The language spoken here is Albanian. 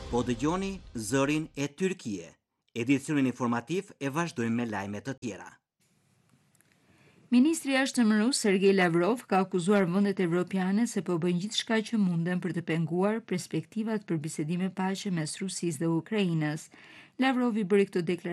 Po dëgjoni zërin e Tyrkie. Edicionin informativ e vazhdojmë me lajme të tjera. Ministri i Jashtëm rus Sergej Lavrov ka akuzuar vendet evropiane se po bëjnë gjithçka që munden për të penguar perspektivat për bisedime paqe mes Rusisë dhe Ukrainës. Lavrov i bëri këtë deklaratë